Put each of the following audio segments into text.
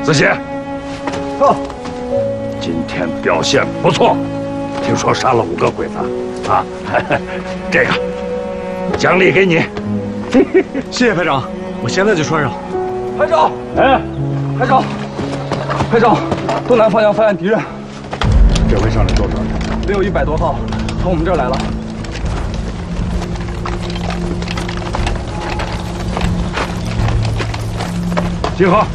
子熙， 到。 今天表现不错，听说杀了5个鬼子，啊，这个奖励给你。 谢谢排长，我现在就穿上。 排长， 哎， 排长，排长，东南方向发现敌人， 这回上来多少？ 得有100多号，从我们这儿来了。 集合。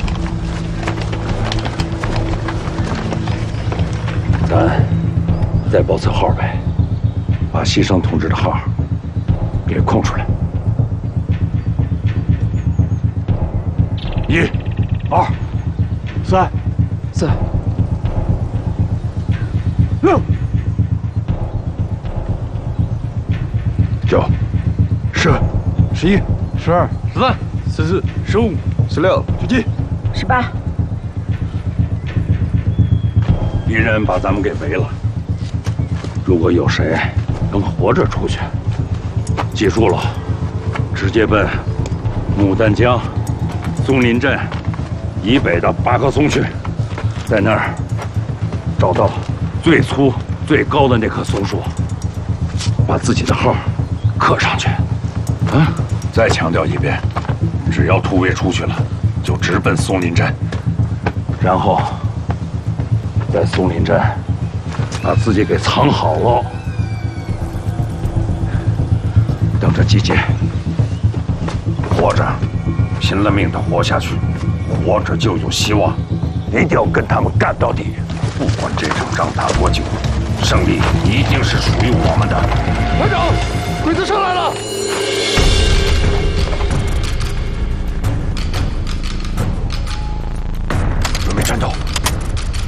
咱再报次号呗，把牺牲同志的号给空出来。1、2、3、 4、 6、9、10、11、12、13、14、15、16、17、 18。 敌人把咱们给围了，如果有谁能活着出去，记住了，直接奔牡丹江、松林镇以北的8棵松去，在那儿找到最粗最高的那棵松树，把自己的号刻上去。啊！再强调一遍，只要突围出去了，就直奔松林镇，然后在松林镇把自己给藏好了，等着集结。活着，拼了命的活下去，活着就有希望，一定要跟他们干到底。不管这场仗打多久，胜利一定是属于我们的。 排长，鬼子上来了！ 准备战斗，